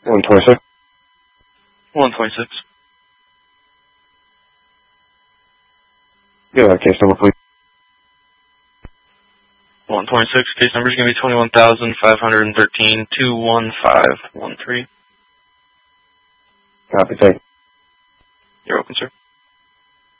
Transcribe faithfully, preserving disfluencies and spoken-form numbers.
one twenty-six. one twenty-six. Yeah, that case number, please. one twenty-six, case number is going to be twenty-one thousand five hundred thirteen, two one five one three. Copy, thank you. You're welcome, sir.